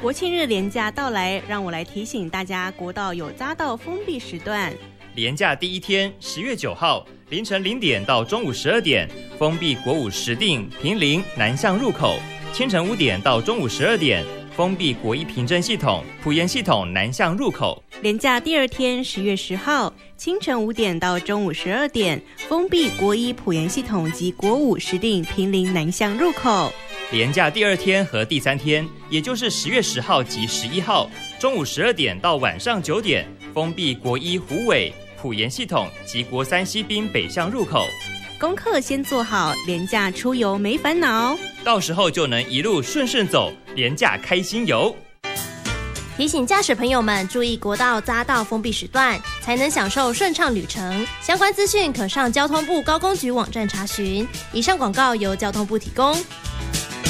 国庆日连假到来，让我来提醒大家，国道有匝道封闭时段。 连假第一天10月9号凌晨0点到中午12点封闭国五石碇、坪林南向入口，清晨5点到中午12点封闭国一平镇系统、埔盐系统南向入口。 连假第二天10月10号清晨5点到中午12点封闭国一埔盐系统及国五石碇、坪林南向入口。 连假第二天和第三天，也就是10月10号及11号中午12点到晚上9点封闭国一虎尾、埔盐系统及国三西滨北向入口。 功课先做好，连假出游没烦恼， 到时候就能一路顺顺走，连假开心游。 提醒驾驶朋友们注意国道匝道封闭时段，才能享受顺畅旅程。相关资讯可上交通部高工局网站查询。以上广告由交通部提供。